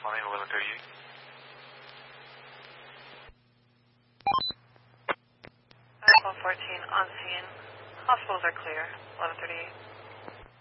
responding 1138. 1214 on scene. Hospitals are clear. 1138.